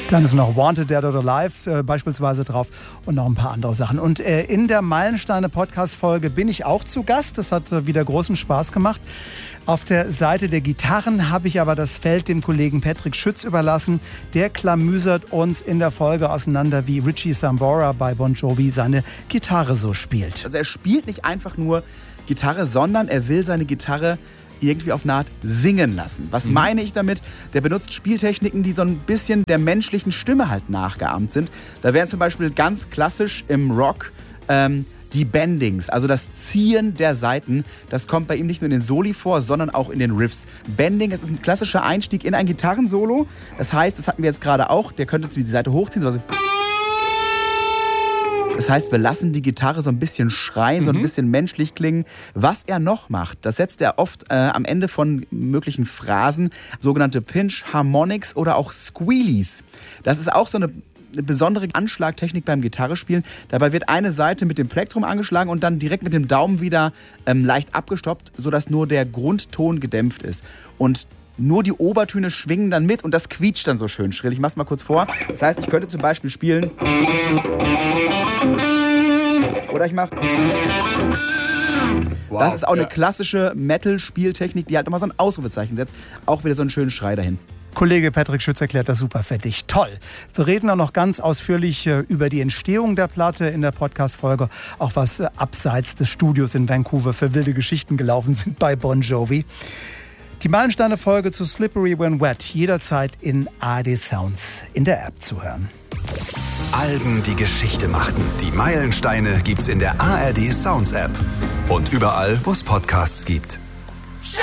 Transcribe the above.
Dann ist noch Wanted, Dead or Alive beispielsweise drauf und noch ein paar andere Sachen. Und in der Meilensteine-Podcast-Folge bin ich auch zu Gast. Das hat wieder großen Spaß gemacht. Auf der Seite der Gitarren habe ich aber das Feld dem Kollegen Patrick Schütz überlassen. Der klamüsert uns in der Folge auseinander, wie Richie Sambora bei Bon Jovi seine Gitarre so spielt. Also er spielt nicht einfach nur Gitarre, sondern er will seine Gitarre irgendwie auf eine Art singen lassen. Was meine ich damit? Der benutzt Spieltechniken, die so ein bisschen der menschlichen Stimme halt nachgeahmt sind. Da wären zum Beispiel ganz klassisch im Rock die Bendings, also das Ziehen der Saiten. Das kommt bei ihm nicht nur in den Soli vor, sondern auch in den Riffs. Bending, es ist ein klassischer Einstieg in ein Gitarrensolo. Das heißt, das hatten wir jetzt gerade auch, der könnte jetzt die Saite hochziehen, also das heißt, wir lassen die Gitarre so ein bisschen schreien, so ein bisschen menschlich klingen. Was er noch macht, das setzt er oft am Ende von möglichen Phrasen, sogenannte Pinch Harmonics oder auch Squealies. Das ist auch so eine besondere Anschlagtechnik beim Gitarrespielen. Dabei wird eine Seite mit dem Plektrum angeschlagen und dann direkt mit dem Daumen wieder leicht abgestoppt, sodass nur der Grundton gedämpft ist. Und nur die Obertöne schwingen dann mit und das quietscht dann so schön schrill. Ich mach's mal kurz vor. Das heißt, ich könnte zum Beispiel spielen. Oder ich mache. Wow, das ist auch eine klassische Metal-Spieltechnik, die halt nochmal so ein Ausrufezeichen setzt. Auch wieder so einen schönen Schrei dahin. Kollege Patrick Schütz erklärt das super für dich. Toll. Wir reden auch noch ganz ausführlich über die Entstehung der Platte in der Podcast-Folge. Auch was abseits des Studios in Vancouver für wilde Geschichten gelaufen sind bei Bon Jovi. Die Meilensteine-Folge zu Slippery When Wet jederzeit in ARD Sounds in der App zu hören. Alben, die Geschichte machten. Die Meilensteine gibt's in der ARD Sounds App. Und überall, wo es Podcasts gibt.